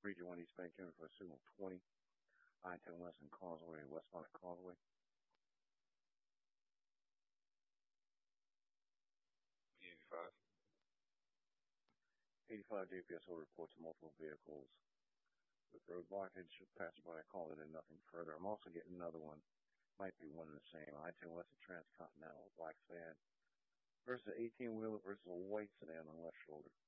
Region 1 East Bank Unit for Signal 20, I-10 West and Causeway, westbound at Causeway. 85 JPS will report to multiple vehicles with road blockage. Passerby called it in, nothing further. I'm also getting another one. Might be one and the same. I-10 West of Transcontinental, black sedan versus an 18-wheeler versus a white sedan on left shoulder.